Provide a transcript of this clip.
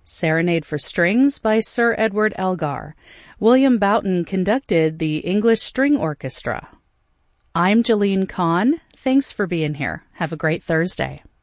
Serenade for Strings by Sir Edward Elgar. William Boughton conducted the English String Orchestra. I'm Jalene Kahn. Thanks for being here. Have a great Thursday.